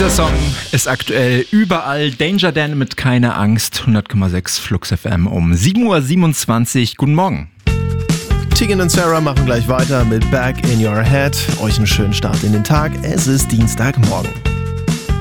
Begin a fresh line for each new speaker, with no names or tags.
Dieser Song ist aktuell überall. Danger Dan mit Keine Angst, 100,6 Flux FM um 7.27 Uhr. Guten Morgen.
Tegan und Sarah machen gleich weiter mit Back in Your Head. Euch einen schönen Start in den Tag. Es ist Dienstagmorgen.